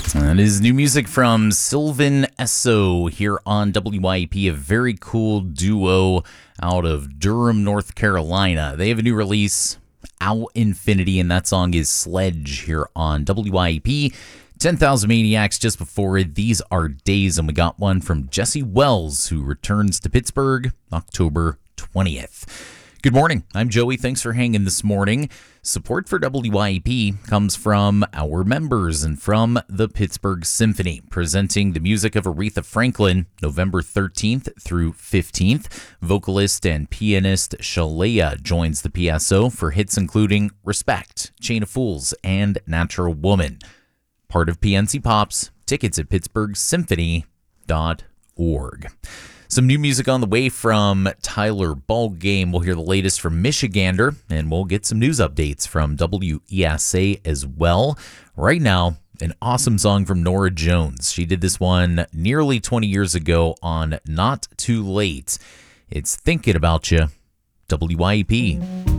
That is new music from Sylvan Esso here on WYP, a very cool duo out of Durham, North Carolina. They have a new release, Ow Infinity, and that song is Sledge here on WYP. 10,000 Maniacs just before These Are Days, and we got one from Jesse Wells, who returns to Pittsburgh October 20th. Good morning. I'm Joey. Thanks for hanging this morning. Support for WYP comes from our members and from the Pittsburgh Symphony, presenting the music of Aretha Franklin November 13th through 15th. Vocalist and pianist Shalea joins the PSO for hits including Respect, Chain of Fools, and Natural Woman. Part of PNC Pops. Tickets at pittsburghsymphony.org. Some new music on the way from Tyler Ballgame. We'll hear the latest from Michigander, and we'll get some news updates from WESA as well. Right now, an awesome song from Norah Jones. She did this one nearly 20 years ago on Not Too Late. It's Thinking About You, WYEP.